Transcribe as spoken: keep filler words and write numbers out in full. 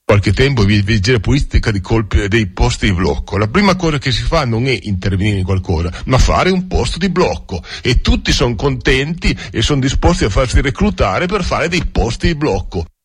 qualche tempo di vigile pulistica di colpi dei posti di blocco. La prima cosa che si fa non è intervenire in qualcosa, ma fare un posto di blocco, e tutti sono contenti e sono disposti a farsi reclutare per fare dei posti di blocco.